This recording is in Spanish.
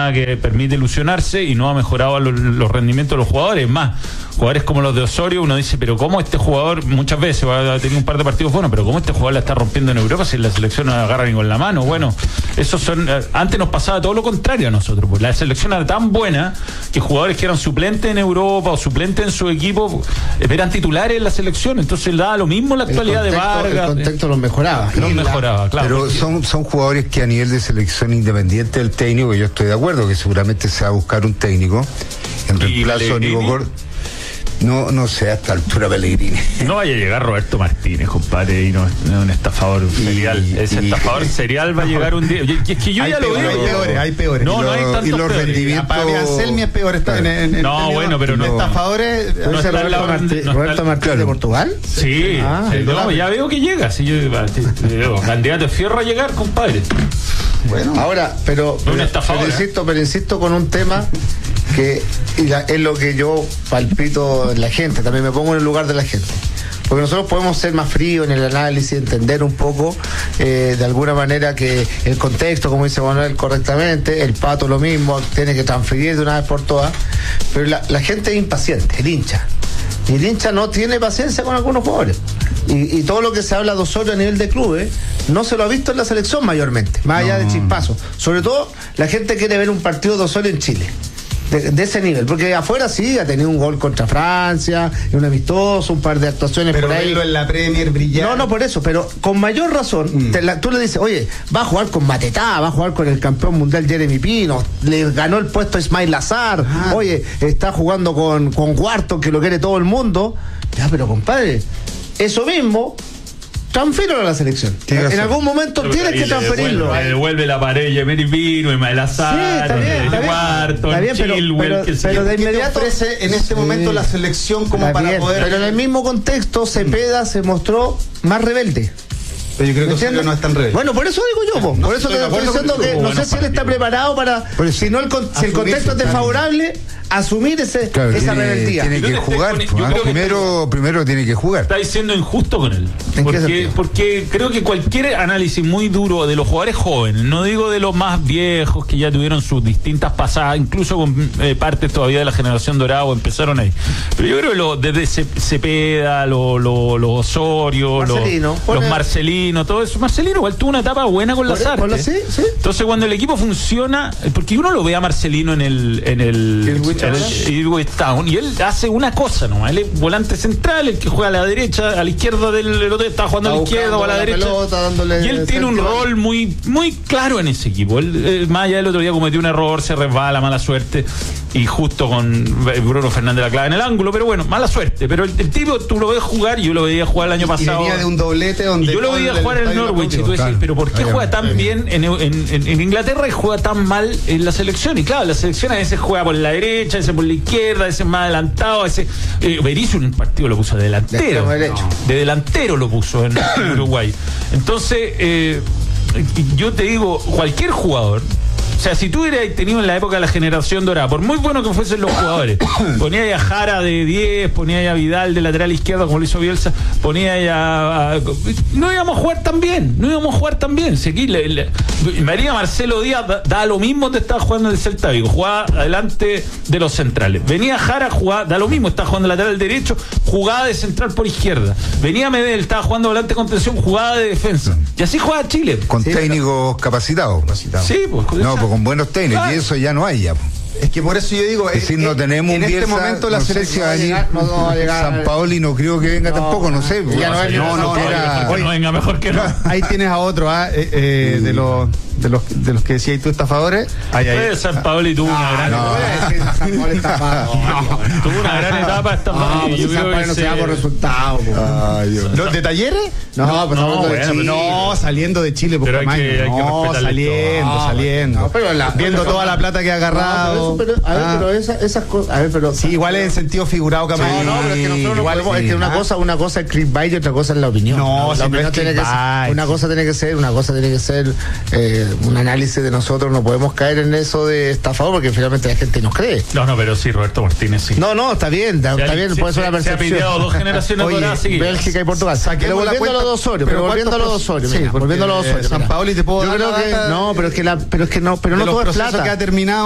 nada que permite ilusionarse y no ha mejorado los rendimientos de los jugadores. Más, jugadores como los de Osorio, uno dice, pero ¿cómo este jugador muchas veces va a tener un par de partidos buenos, pero cómo este jugador la está rompiendo en Europa si la selección no agarra ni con la mano? Bueno, esos son, antes nos pasaba todo lo contrario a nosotros, pues la selección era tan buena que jugadores que eran suplentes en Europa o suplentes en su equipo eran titulares en la selección, entonces le daba lo mismo la actualidad de Vargas. El contexto los mejoraba. Los mejoraba, claro. Pero son jugadores que a nivel de selección, independiente del técnico, yo estoy de acuerdo que seguramente se va a buscar un técnico en reemplazo de Nico Córdoba. No sé, a esta altura Pellegrini. No vaya a llegar Roberto Martínez, compadre, y no es un estafador serial. Ese estafador serial va a llegar un día. Y es que yo ya lo veo. Hay peores. No hay tantos y los peores. rendimientos. Anselmi es peor. No, bueno, pero no. Estafadores. No está Roberto Martínez de Portugal. Sí, no, ya veo que llega. Si yo, candidato de fierro a llegar, compadre. Bueno, ahora, pero insisto con un tema que es lo que yo palpito en la gente, también me pongo en el lugar de la gente. Porque nosotros podemos ser más fríos en el análisis, entender un poco de alguna manera que el contexto, como dice Manuel correctamente, el Pato lo mismo, tiene que transferir de una vez por todas, pero la gente es impaciente, el hincha. Y el hincha no tiene paciencia con algunos jugadores. Y todo lo que se habla de Osorio a nivel de clubes no se lo ha visto en la selección mayormente, más allá de chispazos. Sobre todo, la gente quiere ver un partido de Osorio en Chile. De ese nivel, porque afuera sí ha tenido un gol contra Francia, un amistoso, un par de actuaciones pero por ahí. Pero en la Premier brillar. No, por eso, pero con mayor razón, tú le dices, oye, va a jugar con Matetá, va a jugar con el campeón mundial Jeremy Pino, le ganó el puesto a Ismail Lazar, oye, está jugando con Cuarto, que lo quiere todo el mundo. Ya, pero compadre, eso mismo transfíralo a la selección. En algún momento tienes que transferirlo. Le devuelve la pared Jeremy Pino, Ismail Lazar, Cuarto, pero de inmediato ofrece en este momento la selección como para poder. Pero en el mismo contexto, Cepeda se mostró más rebelde. Pero yo creo que Osorio no es tan rebelde. Bueno, por eso digo yo, por eso te estoy diciendo que no sé si él está preparado para, si el contexto es desfavorable, asumir esa rebeldía. Tiene que jugar, primero tiene que jugar. Está diciendo injusto con él. Porque creo que cualquier análisis muy duro de los jugadores jóvenes, no digo de los más viejos que ya tuvieron sus distintas pasadas, incluso con partes todavía de la generación dorada o empezaron ahí. Pero yo creo que desde Cepeda, los Osorio, los Marcelino, todo eso. Marcelino igual tuvo una etapa buena con Lazar. Sí. Entonces cuando el equipo funciona, porque uno lo ve a Marcelino en el Ipswich Town y él hace una cosa nomás, él es volante central, el que juega a la derecha, a la izquierda del otro está jugando a la izquierda o a la derecha pelota, y él tiene un rol muy claro en ese equipo. Él, más allá del otro día cometió un error, se resbala, mala suerte, y justo con Bruno Fernández la clave en el ángulo, pero bueno, mala suerte, pero el tipo tú lo ves jugar, yo lo veía jugar el año pasado, venía de un doblete donde yo lo veía jugar en el Norwich, y tú decís, pero ¿por qué juega tan bien en Inglaterra y juega tan mal en la selección? Y claro, la selección a veces juega por la derecha, a veces por la izquierda, a veces más adelantado, a veces Berizzo en un partido lo puso de delantero, de delantero lo puso en Uruguay. Entonces yo te digo, cualquier jugador, o sea, si tú hubieras tenido en la época de la generación dorada, por muy bueno que fuesen los jugadores, ponía ahí a Jara de 10, ponía ahí a Vidal de lateral izquierdo como lo hizo Bielsa, ponía ahí no íbamos a jugar tan bien, Si aquí María Marcelo Díaz da lo mismo, te estaba jugando en el Celta Vigo, jugaba adelante de los centrales. Venía Jara, jugaba, da lo mismo, estaba jugando lateral derecho, jugada de central por izquierda. Venía Medel, estaba jugando volante de contención, jugada de defensa. Y así juega Chile. Con técnicos capacitados. Sí, pues. Con buenos técnicos, y eso ya no hay ya. Es que por eso yo digo, es decir, no tenemos en un este momento la selección va a llegar. San Paoli no creo que venga tampoco, no sé. No venga mejor que no. Ahí tienes a otro, de los que decías tú, estafadores. San Paoli tuvo una gran tuvo una gran etapa esta yo creo que no se da por resultados. ¿Los de Talleres? No, saliendo de Chile, pero saliendo. Viendo toda la plata que ha agarrado. Pero esas cosas. Sí, igual en el sentido figurado, Camarín. No, pero es que nosotros igual es que una cosa es clickbait y otra cosa es la opinión. La opinión tiene que ser, una cosa tiene que ser un análisis de nosotros. No podemos caer en eso de estafador porque finalmente la gente nos cree. No, pero sí, Roberto Martínez sí. No, está bien, puede ser una percepción. Se ha pillado 2 generaciones doradas, sí. Bélgica y Portugal. Pero volviendo a los dos Osorio, San Paoli te puedo dar. No, pero es que no todo es plata. Que ha terminado